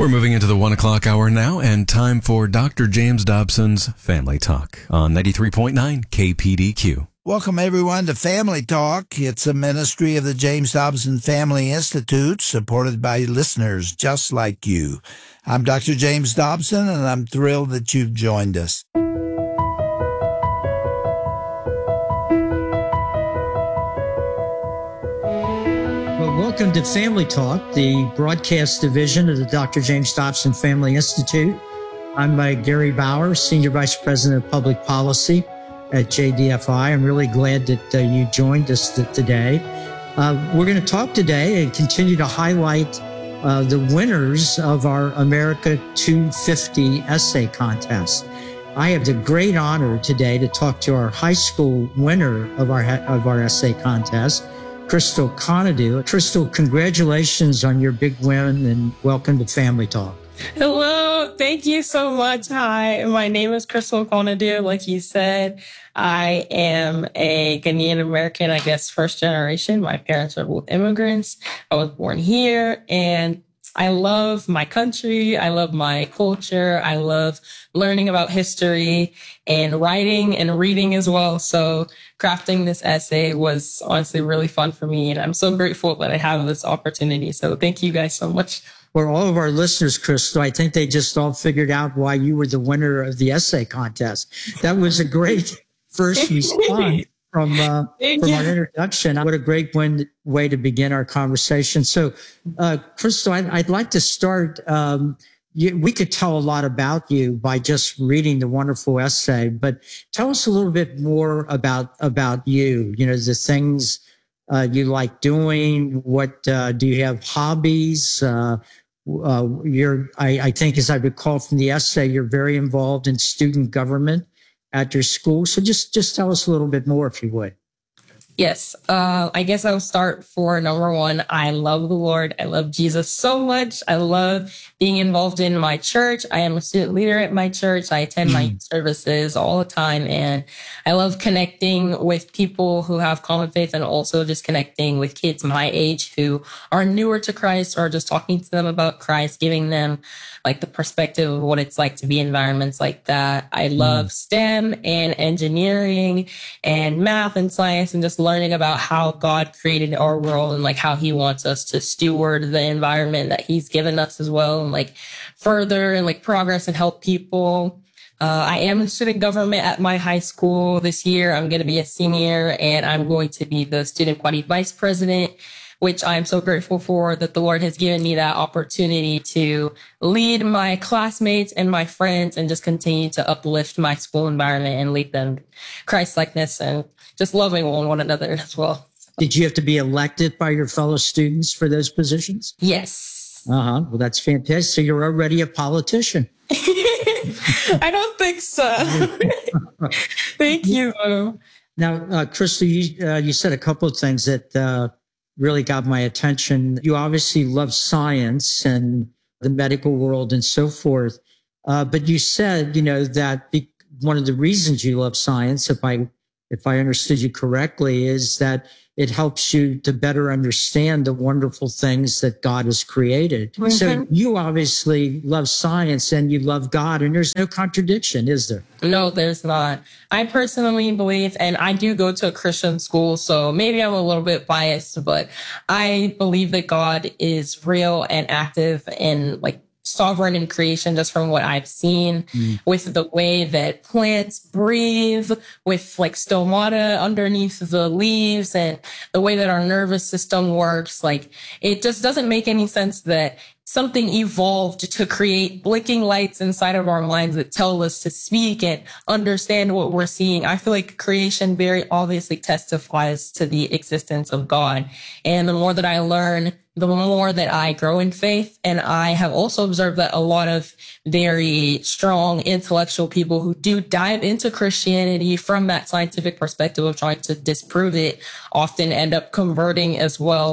We're moving into the 1 o'clock hour now, and time for Dr. James Dobson's Family Talk on 93.9 KPDQ. Welcome, everyone, to Family Talk. It's a ministry of the James Dobson Family Institute, supported by listeners just like you. I'm Dr. James Dobson, and I'm thrilled that you've joined us. Welcome to Family Talk, the broadcast division of the Dr. James Dobson Family Institute. I'm Gary Bauer, Senior Vice President of Public Policy at JDFI. I'm really glad that you joined us today. We're going to talk today and continue to highlight the winners of our America 250 essay contest. I have the great honor today to talk to our high school winner of our essay contest, Crystal Conadu. Crystal, congratulations on your big win and welcome to Family Talk. Hello, thank you so much. Hi, my name is Crystal Conadu. Like you said, I am a Ghanaian American, I guess, first generation. My parents are both immigrants. I was born here and I love my country. I love my culture. I love learning about history and writing and reading as well. So crafting this essay was honestly really fun for me. And I'm so grateful that I have this opportunity. So thank you guys so much. For all of our listeners, Crystal, I think they just all figured out why you were the winner of the essay contest. That was a great first response from our introduction. What a great way to begin our conversation. So, Crystal, I'd like to start. We could tell a lot about you by just reading the wonderful essay, but tell us a little bit more about you. You know, the things you like doing. What do you have hobbies? I think, as I recall from the essay, you're very involved in student government at your school. So just tell us a little bit more, if you would. Yes. I guess I'll start for number one. I love the Lord. I love Jesus so much. I love being involved in my church. I am a student leader at my church. I attend my services all the time. And I love connecting with people who have common faith and also just connecting with kids my age who are newer to Christ or just talking to them about Christ, giving them like the perspective of what it's like to be in environments like that. I love STEM and engineering and math and science and just learning about how God created our world and like how he wants us to steward the environment that he's given us as well and like further and like progress and help people. I am in student government at my high school this year. I'm going to be a senior and I'm going to be the student body vice president, which I'm so grateful for that the Lord has given me that opportunity to lead my classmates and my friends and just continue to uplift my school environment and lead them Christ-likeness and just loving one another as well. Did you have to be elected by your fellow students for those positions? Yes. Well, that's fantastic. So you're already a politician. I don't think so. Thank you. Now, Crystal, you said a couple of things that really got my attention. You obviously love science and the medical world and so forth. But you said, that one of the reasons you love science, if I understood you correctly, is that it helps you to better understand the wonderful things that God has created. Mm-hmm. So you obviously love science and you love God, and there's no contradiction, is there? No, there's not. I personally believe, and I do go to a Christian school, so maybe I'm a little bit biased, but I believe that God is real and active and like sovereign in creation, just from what I've seen with the way that plants breathe, with like stomata underneath the leaves and the way that our nervous system works. Like, it just doesn't make any sense that something evolved to create blinking lights inside of our minds that tell us to speak and understand what we're seeing. I feel like creation very obviously testifies to the existence of God. And the more that I learn, the more that I grow in faith. And I have also observed that a lot of very strong intellectual people who do dive into Christianity from that scientific perspective of trying to disprove it often end up converting as well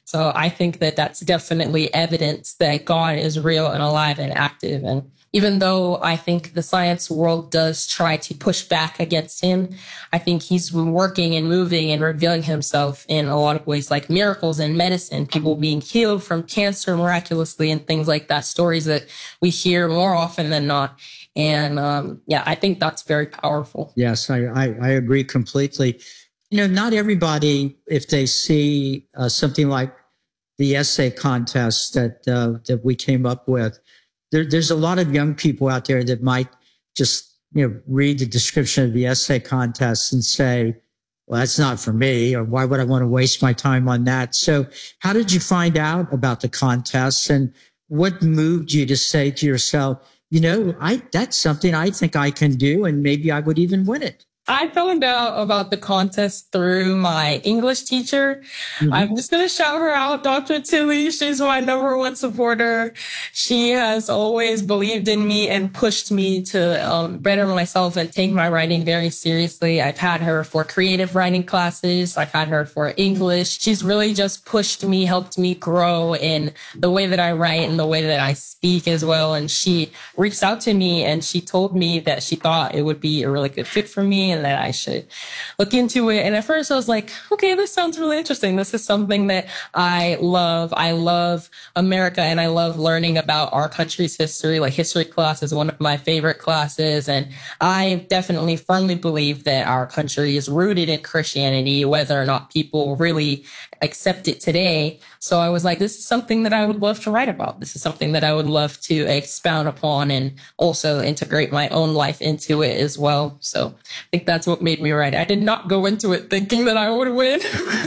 So I think that that's definitely evidence that God is real and alive and active. And even though I think the science world does try to push back against him, I think he's working and moving and revealing himself in a lot of ways, like miracles in medicine, people being healed from cancer miraculously and things like that, stories that we hear more often than not. And I think that's very powerful. Yes, I agree completely. Not everybody, if they see something like the essay contest that we came up with, there's a lot of young people out there that might just, read the description of the essay contest and say, well, that's not for me, or why would I want to waste my time on that? So how did you find out about the contest, and what moved you to say to yourself, that's something I think I can do, and maybe I would even win it? I found out about the contest through my English teacher. Mm-hmm. I'm just going to shout her out, Dr. Tilly. She's my number one supporter. She has always believed in me and pushed me to better myself and take my writing very seriously. I've had her for creative writing classes. I've had her for English. She's really just pushed me, helped me grow in the way that I write and the way that I speak as well. And she reached out to me and she told me that she thought it would be a really good fit for me and that I should look into it. And at first I was like, okay, this sounds really interesting. This is something that I love. I love America and I love learning about our country's history. Like history class is one of my favorite classes. And I definitely firmly believe that our country is rooted in Christianity, whether or not people really accept it today. So I was like, this is something that I would love to write about. This is something that I would love to expound upon and also integrate my own life into it as well. So I think that's what made me write. I did not go into it thinking that I would win.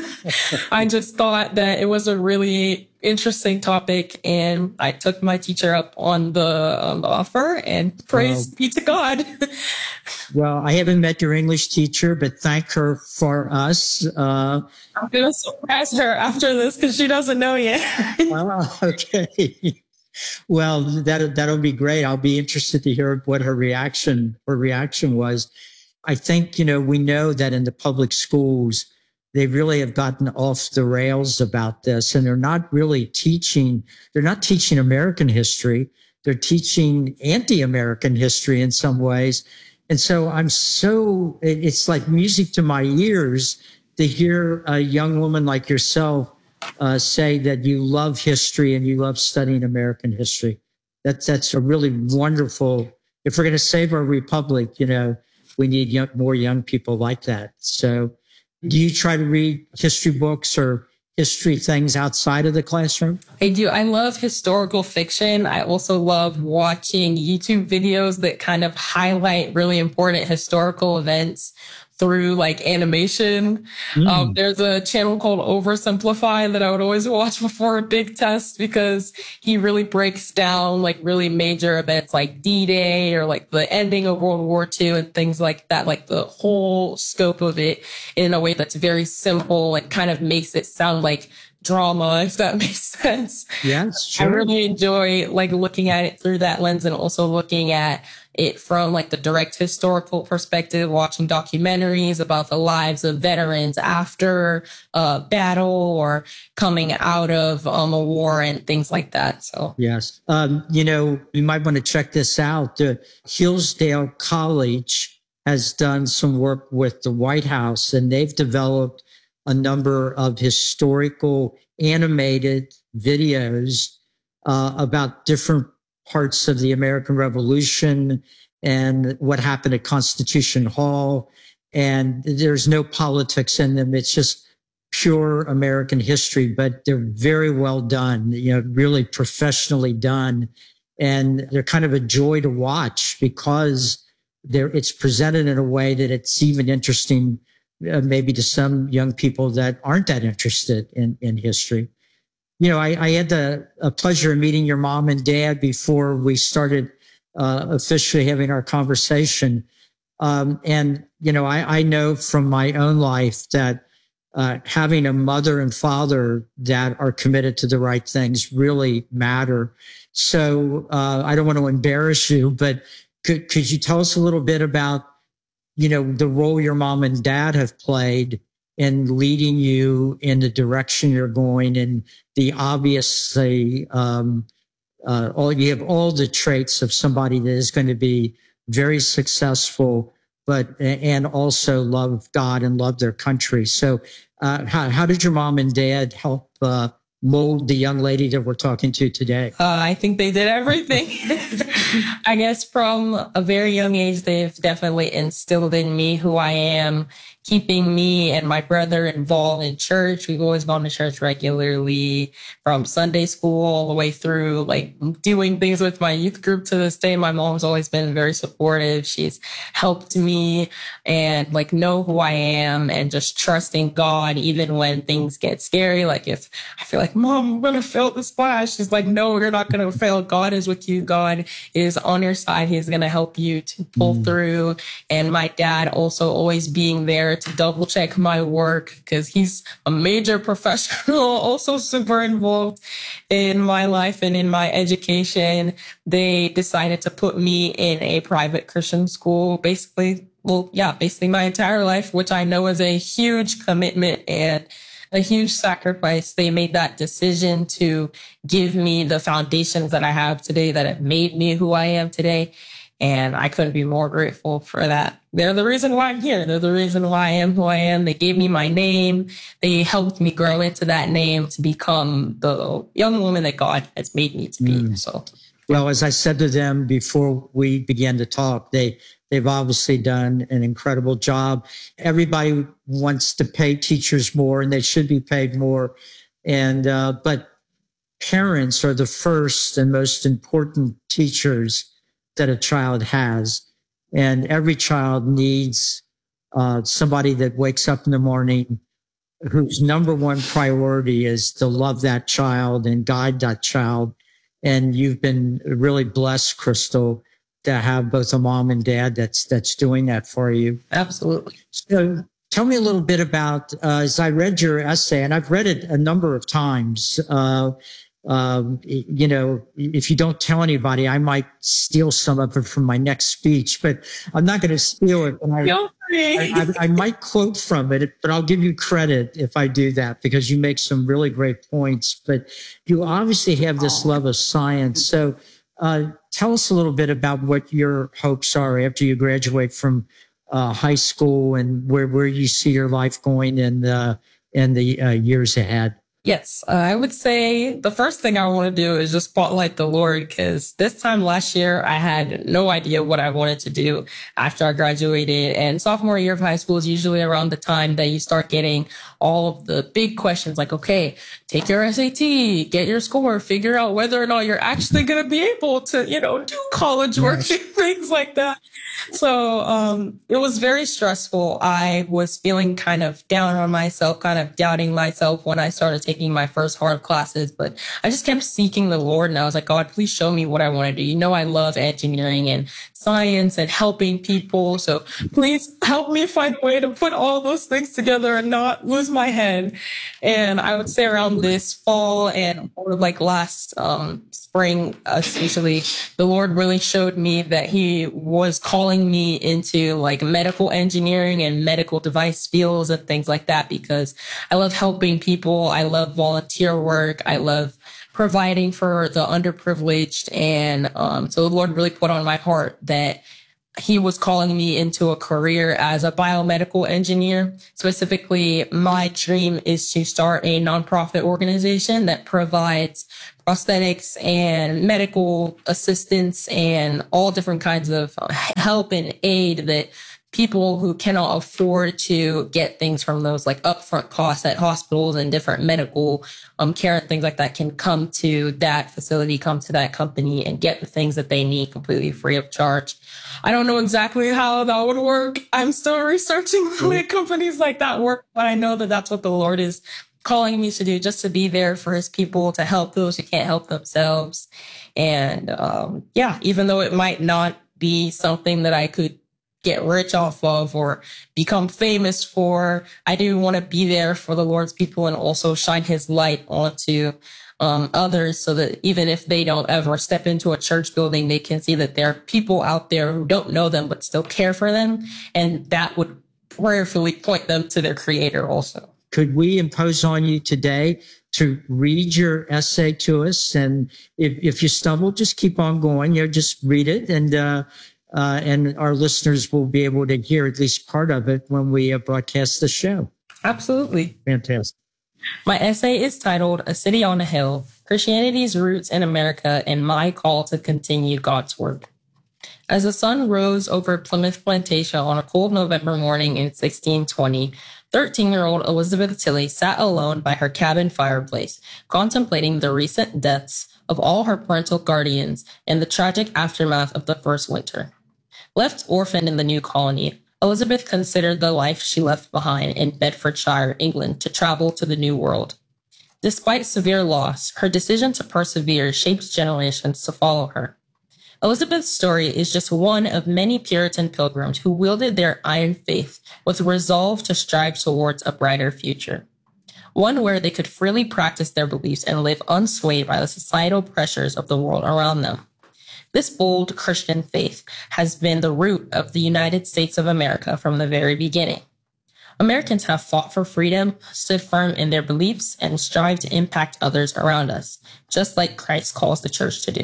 I just thought that it was a really interesting topic, and I took my teacher up on the offer, and praise be to God. Well, I haven't met your English teacher, but thank her for us. I'm going to surprise her after this because she doesn't know yet. Okay. Well, that'll be great. I'll be interested to hear what her reaction was. I think, we know that in the public schools, they really have gotten off the rails about this, and they're not teaching American history. They're teaching anti-American history in some ways. And so it's like music to my ears to hear a young woman like yourself say that you love history and you love studying American history. That's a really wonderful, if we're going to save our republic, we need more young people like that. So do you try to read history books or history things outside of the classroom? I do. I love historical fiction. I also love watching YouTube videos that kind of highlight really important historical events through like animation. There's a channel called Oversimplify that I would always watch before a big test because he really breaks down like really major events like D-Day or like the ending of World War II and things like that, like the whole scope of it in a way that's very simple and kind of makes it sound like drama, if that makes sense. Yes, sure. I really enjoy like looking at it through that lens and also looking at it from like the direct historical perspective, watching documentaries about the lives of veterans after a battle or coming out of a war and things like that. So yes, you might want to check this out. Hillsdale College has done some work with the White House, and they've developed a number of historical animated videos about different parts of the American Revolution and what happened at Constitution Hall. And there's no politics in them. It's just pure American history, but they're very well done, really professionally done. And they're kind of a joy to watch because it's presented in a way that it's even interesting maybe to some young people that aren't that interested in history. I had the pleasure of meeting your mom and dad before we started officially having our conversation. I know from my own life that having a mother and father that are committed to the right things really matter. So I don't want to embarrass you, but could you tell us a little bit about the role your mom and dad have played and leading you in the direction you're going. And the obviously, you have all the traits of somebody that is going to be very successful, and also love God and love their country. So, how did your mom and dad help mold the young lady that we're talking to today? I think they did everything. I guess from a very young age, they've definitely instilled in me who I am, keeping me and my brother involved in church. We've always gone to church regularly, from Sunday school all the way through, like doing things with my youth group to this day. My mom's always been very supportive. She's helped me and like know who I am, and just trusting God even when things get scary. Like if I feel like, Mom, I'm going to fail this class, she's like, no, you're not going to fail. God is with you. God is on your side. He's going to help you to pull through. And my dad also always being there to double check my work, because he's a major professional, also super involved in my life and in my education. They decided to put me in a private Christian school, basically my entire life, which I know is a huge commitment and a huge sacrifice. They made that decision to give me the foundations that I have today, that have made me who I am today. And I couldn't be more grateful for that. They're the reason why I'm here. They're the reason why I am who I am. They gave me my name. They helped me grow into that name to become the young woman that God has made me to be. So, well, as I said to them before we began to talk, they've obviously done an incredible job. Everybody wants to pay teachers more, and they should be paid more. And but parents are the first and most important teachers that a child has. And every child needs somebody that wakes up in the morning whose number one priority is to love that child and guide that child. And you've been really blessed, Crystal, to have both a mom and dad that's doing that for you. absolutely. So tell me a little bit about, as I read your essay, and I've read it a number of times, if you don't tell anybody, I might steal some of it from my next speech, but I'm not going to steal it. I might quote from it, but I'll give you credit if I do that, because you make some really great points. But you obviously have this love of science. So tell us a little bit about what your hopes are after you graduate from high school, and where you see your life going in the years ahead. Yes, I would say the first thing I want to do is just spotlight the Lord, because this time last year, I had no idea what I wanted to do after I graduated. And sophomore year of high school is usually around the time that you start getting all of the big questions like, okay, take your SAT, get your score, figure out whether or not you're actually going to be able to, do college work, things like that. So it was very stressful. I was feeling kind of down on myself, kind of doubting myself when I started taking my first hard classes. But I just kept seeking the Lord, and I was like, God, please show me what I want to do. I love engineering and science and helping people. So please help me find a way to put all those things together and not lose my head. And I would say around this fall and or like last spring, especially, the Lord really showed me that He was calling me into like medical engineering and medical device fields and things like that, because I love helping people. I love volunteer work. I love providing for the underprivileged. And so the Lord really put on my heart that He was calling me into a career as a biomedical engineer. Specifically, my dream is to start a nonprofit organization that provides prosthetics and medical assistance and all different kinds of help and aid that people who cannot afford to get things from those like upfront costs at hospitals and different medical care and things like that can come to that facility, come to that company and get the things that they need completely free of charge. I don't know exactly how that would work. I'm still researching the way companies like that work, but I know that that's what the Lord is calling me to do, just to be there for His people, to help those who can't help themselves. And even though it might not be something that I could get rich off of or become famous for, I do want to be there for the Lord's people and also shine His light onto others, so that even if they don't ever step into a church building, they can see that there are people out there who don't know them but still care for them, and that would prayerfully point them to their Creator also. Could we impose on you today to read your essay to us? And if you stumble, just keep on going. Just read it, and our listeners will be able to hear at least part of it when we broadcast the show. Absolutely. Fantastic. My essay is titled A City on a Hill, Christianity's Roots in America and My Call to Continue God's Work. As the sun rose over Plymouth Plantation on a cold November morning in 1620, 13-year-old Elizabeth Tilley sat alone by her cabin fireplace, contemplating the recent deaths of all her parental guardians and the tragic aftermath of the first winter. Left orphaned in the new colony, Elizabeth considered the life she left behind in Bedfordshire, England, to travel to the New World. Despite severe loss, her decision to persevere shaped generations to follow her. Elizabeth's story is just one of many Puritan pilgrims who wielded their iron faith with resolve to strive towards a brighter future, one where they could freely practice their beliefs and live unswayed by the societal pressures of the world around them. This bold Christian faith has been the root of the United States of America from the very beginning. Americans have fought for freedom, stood firm in their beliefs, and strived to impact others around us, just like Christ calls the church to do.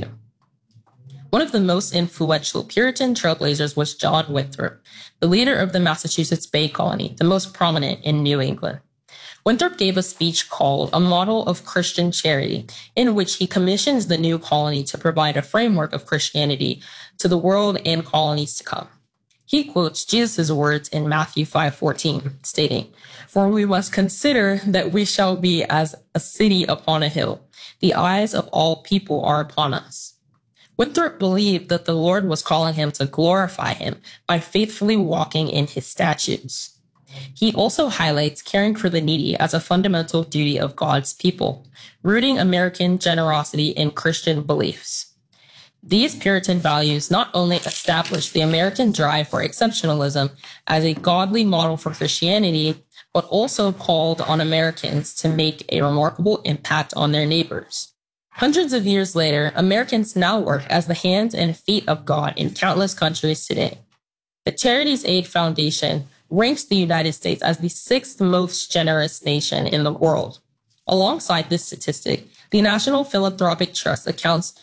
One of the most influential Puritan trailblazers was John Winthrop, the leader of the Massachusetts Bay Colony, the most prominent in New England. Winthrop gave a speech called A Model of Christian Charity, in which he commissions the new colony to provide a framework of Christianity to the world and colonies to come. He quotes Jesus' words in Matthew 5:14, stating, "For we must consider that we shall be as a city upon a hill. The eyes of all people are upon us." Winthrop believed that the Lord was calling him to glorify him by faithfully walking in his statutes. He also highlights caring for the needy as a fundamental duty of God's people, rooting American generosity in Christian beliefs. These Puritan values not only established the American drive for exceptionalism as a godly model for Christianity, but also called on Americans to make a remarkable impact on their neighbors. Hundreds of years later, Americans now work as the hands and feet of God in countless countries today. The Charities Aid Foundation ranks the United States as the 6th most generous nation in the world. Alongside this statistic, the National Philanthropic Trust accounts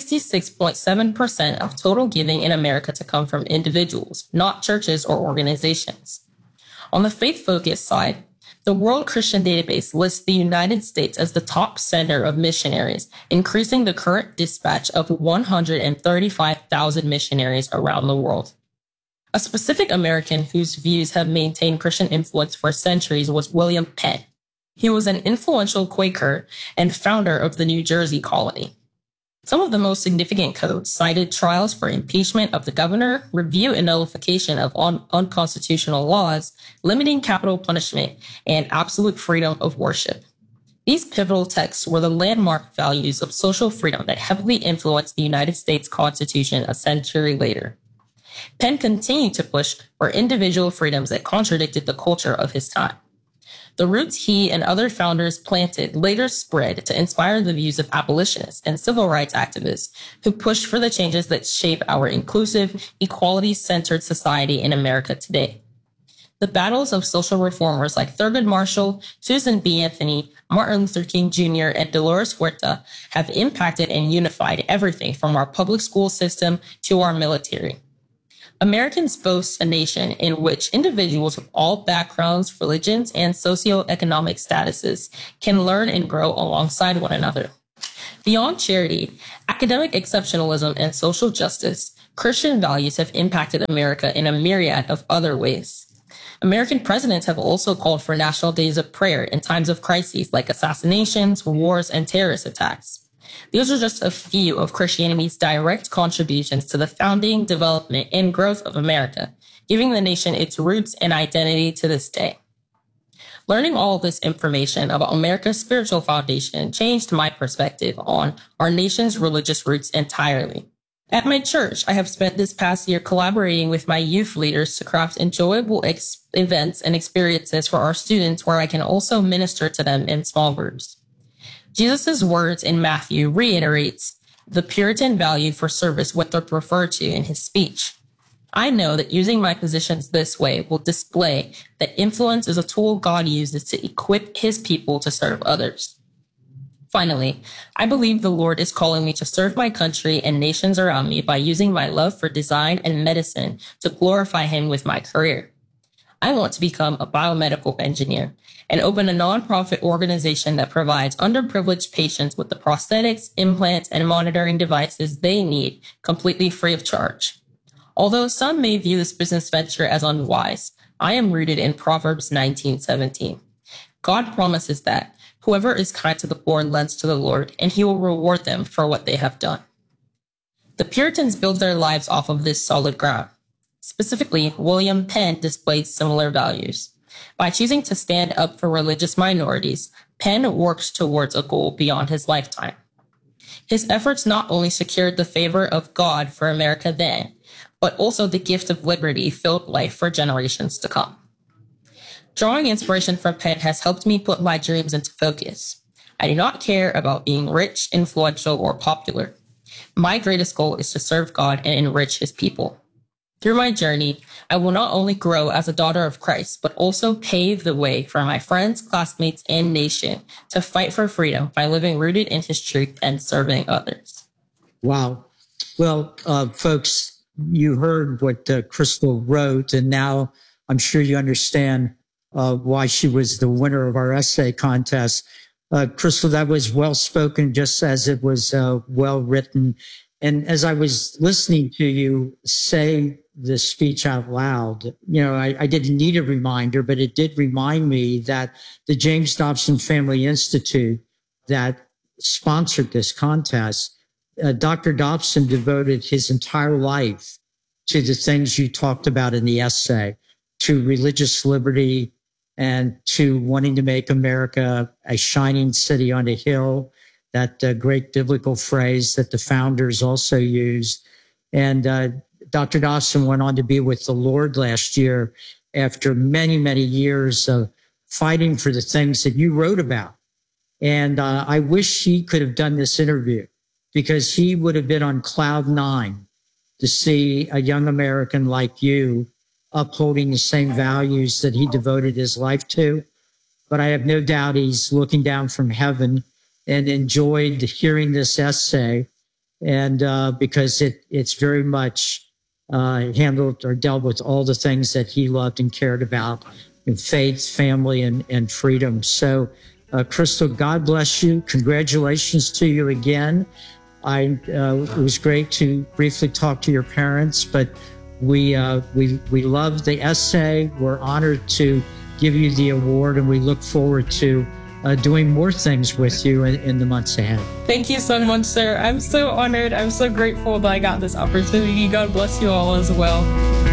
66.7% of total giving in America to come from individuals, not churches or organizations. On the faith-focused side, the World Christian Database lists the United States as the top center of missionaries, increasing the current dispatch of 135,000 missionaries around the world. A specific American whose views have maintained Christian influence for centuries was William Penn. He was an influential Quaker and founder of the New Jersey colony. Some of the most significant codes cited trials for impeachment of the governor, review and nullification of unconstitutional laws, limiting capital punishment, and absolute freedom of worship. These pivotal texts were the landmark values of social freedom that heavily influenced the United States Constitution a century later. Penn continued to push for individual freedoms that contradicted the culture of his time. The roots he and other founders planted later spread to inspire the views of abolitionists and civil rights activists who pushed for the changes that shape our inclusive, equality-centered society in America today. The battles of social reformers like Thurgood Marshall, Susan B. Anthony, Martin Luther King Jr., and Dolores Huerta have impacted and unified everything from our public school system to our military. Americans boast a nation in which individuals of all backgrounds, religions, and socioeconomic statuses can learn and grow alongside one another. Beyond charity, academic exceptionalism, and social justice, Christian values have impacted America in a myriad of other ways. American presidents have also called for national days of prayer in times of crises like assassinations, wars, and terrorist attacks. These are just a few of Christianity's direct contributions to the founding, development, and growth of America, giving the nation its roots and identity to this day. Learning all of this information about America's spiritual foundation changed my perspective on our nation's religious roots entirely. At my church, I have spent this past year collaborating with my youth leaders to craft enjoyable events and experiences for our students where I can also minister to them in small groups. Jesus' words in Matthew reiterates the Puritan value for service Winthrop referred to in his speech. I know that using my positions this way will display that influence is a tool God uses to equip his people to serve others. Finally, I believe the Lord is calling me to serve my country and nations around me by using my love for design and medicine to glorify him with my career. I want to become a biomedical engineer and open a nonprofit organization that provides underprivileged patients with the prosthetics, implants, and monitoring devices they need completely free of charge. Although some may view this business venture as unwise, I am rooted in Proverbs 19:17. God promises that whoever is kind to the poor lends to the Lord, and he will reward them for what they have done. The Puritans built their lives off of this solid ground. Specifically, William Penn displayed similar values. By choosing to stand up for religious minorities, Penn worked towards a goal beyond his lifetime. His efforts not only secured the favor of God for America then, but also the gift of liberty filled life for generations to come. Drawing inspiration from Penn has helped me put my dreams into focus. I do not care about being rich, influential, or popular. My greatest goal is to serve God and enrich his people. Through my journey, I will not only grow as a daughter of Christ, but also pave the way for my friends, classmates, and nation to fight for freedom by living rooted in his truth and serving others. Wow. Well, folks, you heard what Crystal wrote, and now I'm sure you understand why she was the winner of our essay contest. Crystal, that was well spoken, just as it was well written. And as I was listening to you say the speech out loud, I didn't need a reminder, but it did remind me that the James Dobson Family Institute that sponsored this contest, Dr. Dobson devoted his entire life to the things you talked about in the essay, to religious liberty and to wanting to make America a shining city on a hill, that great biblical phrase that the founders also used. And Dr. Dobson went on to be with the Lord last year after many, many years of fighting for the things that you wrote about. And I wish he could have done this interview, because he would have been on cloud nine to see a young American like you upholding the same values that he devoted his life to. But I have no doubt he's looking down from heaven and enjoyed hearing this essay, and because it's very much handled or dealt with all the things that he loved and cared about in faith, family, and freedom. So, Crystal, God bless you. Congratulations to you again. It was great to briefly talk to your parents, but we love the essay. We're honored to give you the award, and we look forward to doing more things with you in the months ahead. Thank you so much, sir. I'm so honored. I'm so grateful that I got this opportunity. God bless you all as well.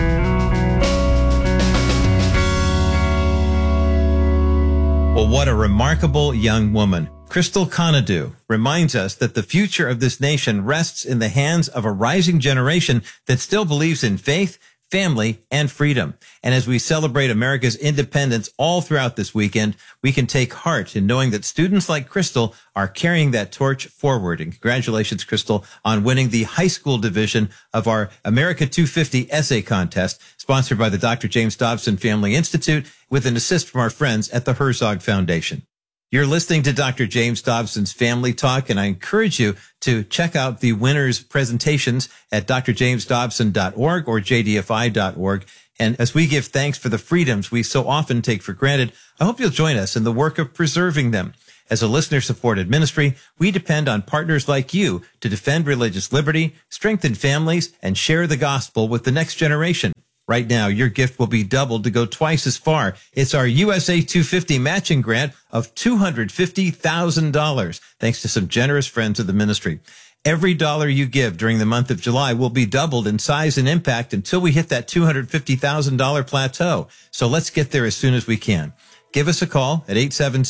Well, what a remarkable young woman. Crystal Conadue reminds us that the future of this nation rests in the hands of a rising generation that still believes in faith, family, and freedom. And as we celebrate America's independence all throughout this weekend, we can take heart in knowing that students like Crystal are carrying that torch forward. And congratulations, Crystal, on winning the high school division of our America 250 essay contest, sponsored by the Dr. James Dobson Family Institute, with an assist from our friends at the Herzog Foundation. You're listening to Dr. James Dobson's Family Talk, and I encourage you to check out the winners' presentations at drjamesdobson.org or jdfi.org. And as we give thanks for the freedoms we so often take for granted, I hope you'll join us in the work of preserving them. As a listener-supported ministry, we depend on partners like you to defend religious liberty, strengthen families, and share the gospel with the next generation. Right now, your gift will be doubled to go twice as far. It's our USA 250 matching grant of $250,000, thanks to some generous friends of the ministry. Every dollar you give during the month of July will be doubled in size and impact until we hit that $250,000 plateau. So let's get there as soon as we can. Give us a call at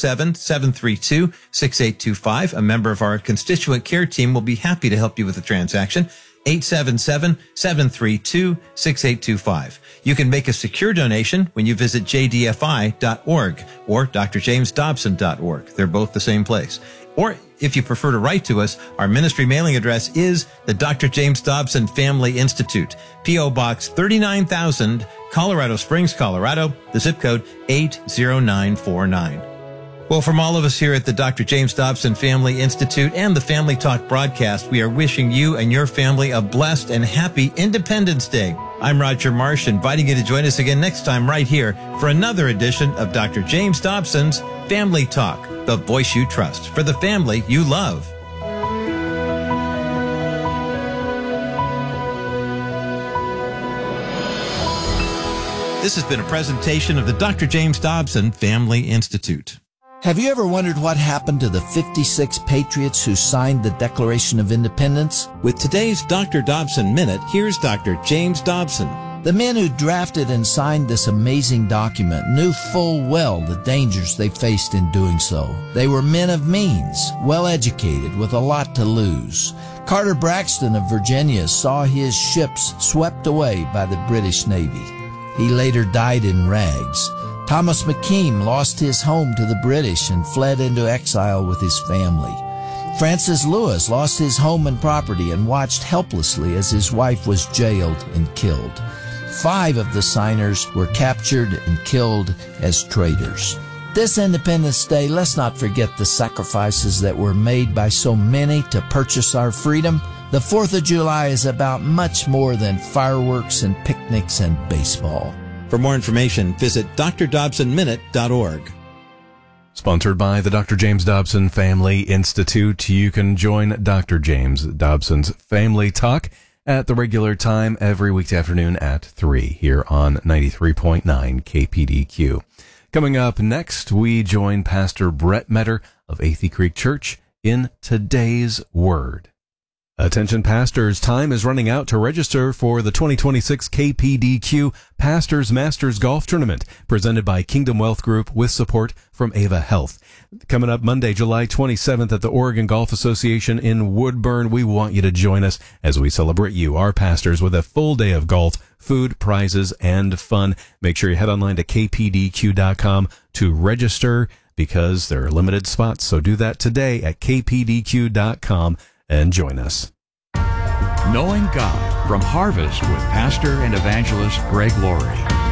877-732-6825. A member of our constituent care team will be happy to help you with the transaction. 877-732-6825. You can make a secure donation when you visit jdfi.org or drjamesdobson.org. They're both the same place. Or if you prefer to write to us, our ministry mailing address is the Dr. James Dobson Family Institute, P.O. Box 39,000, Colorado Springs, Colorado, the zip code 80949. Well, from all of us here at the Dr. James Dobson Family Institute and the Family Talk broadcast, we are wishing you and your family a blessed and happy Independence Day. I'm Roger Marsh, inviting you to join us again next time right here for another edition of Dr. James Dobson's Family Talk, the voice you trust for the family you love. This has been a presentation of the Dr. James Dobson Family Institute. Have you ever wondered what happened to the 56 patriots who signed the Declaration of Independence? With today's Dr. Dobson Minute, here's Dr. James Dobson. The men who drafted and signed this amazing document knew full well the dangers they faced in doing so. They were men of means, well-educated, with a lot to lose. Carter Braxton of Virginia saw his ships swept away by the British Navy. He later died in rags. Thomas McKean lost his home to the British and fled into exile with his family. Francis Lewis lost his home and property and watched helplessly as his wife was jailed and killed. 5 of the signers were captured and killed as traitors. This Independence Day, let's not forget the sacrifices that were made by so many to purchase our freedom. The 4th of July is about much more than fireworks and picnics and baseball. For more information, visit drdobsonminute.org. Sponsored by the Dr. James Dobson Family Institute. You can join Dr. James Dobson's Family Talk at the regular time every weekday afternoon at 3 here on 93.9 KPDQ. Coming up next, we join Pastor Brett Metter of Athey Creek Church in Today's Word. Attention pastors, time is running out to register for the 2026 KPDQ Pastors Masters Golf Tournament presented by Kingdom Wealth Group with support from Ava Health. Coming up Monday, July 27th at the Oregon Golf Association in Woodburn. We want you to join us as we celebrate you, our pastors, with a full day of golf, food, prizes, and fun. Make sure you head online to kpdq.com to register because there are limited spots. So do that today at kpdq.com. and join us. Knowing God from Harvest with Pastor and Evangelist Greg Laurie.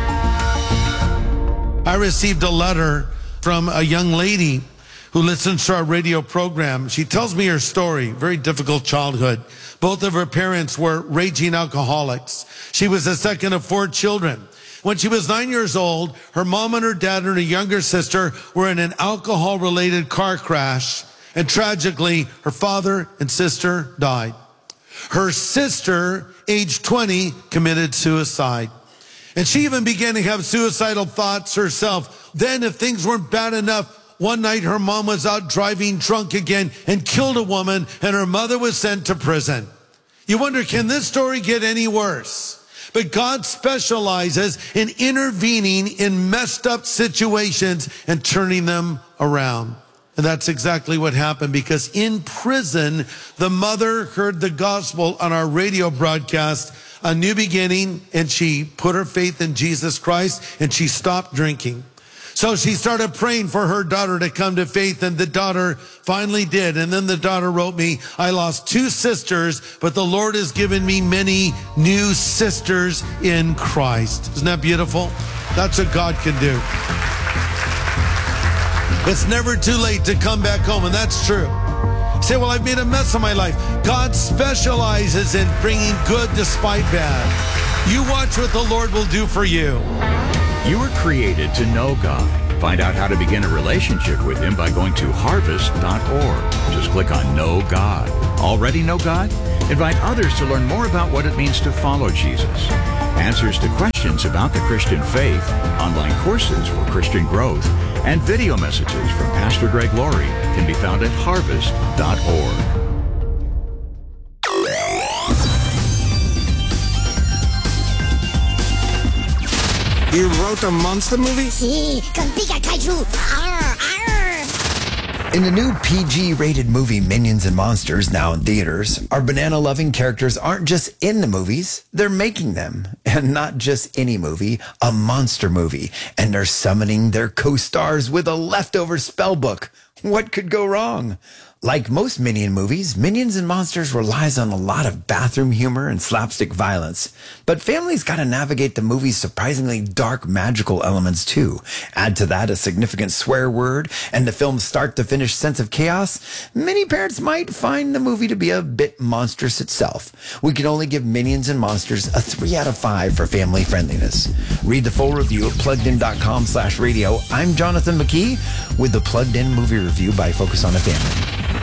I received a letter from a young lady who listens to our radio program. She tells me her story, very difficult childhood. Both of her parents were raging alcoholics. She was the second of 4 children. When she was 9 years old, her mom and her dad and her younger sister were in an alcohol-related car crash. And tragically, her father and sister died. Her sister, age 20, committed suicide. And she even began to have suicidal thoughts herself. Then, if things weren't bad enough, one night her mom was out driving drunk again and killed a woman, and her mother was sent to prison. You wonder, can this story get any worse? But God specializes in intervening in messed up situations and turning them around. And that's exactly what happened, because in prison, the mother heard the gospel on our radio broadcast, A New Beginning, and she put her faith in Jesus Christ, and she stopped drinking. So she started praying for her daughter to come to faith, and the daughter finally did. And then the daughter wrote me, I lost 2 sisters, but the Lord has given me many new sisters in Christ. Isn't that beautiful? That's what God can do. It's never too late to come back home, and that's true. You say, well, I've made a mess of my life. God specializes in bringing good despite bad. You watch what the Lord will do for you. You were created to know God. Find out how to begin a relationship with Him by going to harvest.org. Just click on Know God. Already know God? Invite others to learn more about what it means to follow Jesus. Answers to questions about the Christian faith, online courses for Christian growth, and video messages from Pastor Greg Laurie can be found at harvest.org. You wrote a monster movie? Sí, con Pika Kaiju. Arr, arr. In the new PG-rated movie Minions and Monsters, now in theaters, our banana-loving characters aren't just in the movies, they're making them. And not just any movie, a monster movie. And they're summoning their co-stars with a leftover spell book. What could go wrong? Like most Minion movies, Minions and Monsters relies on a lot of bathroom humor and slapstick violence. But families gotta navigate the movie's surprisingly dark magical elements too. Add to that a significant swear word and the film's start-to-finish sense of chaos, many parents might find the movie to be a bit monstrous itself. We can only give Minions and Monsters a 3 out of 5 for family friendliness. Read the full review at pluggedin.com/radio. I'm Jonathan McKee with the Plugged In Movie Review by Focus on a Family.